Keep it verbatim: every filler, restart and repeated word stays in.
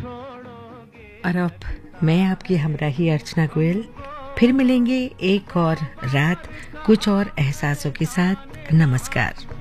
और अब मैं आपकी हमराही अर्चना गोयल फिर मिलेंगे एक और रात कुछ और एहसासों के साथ। नमस्कार।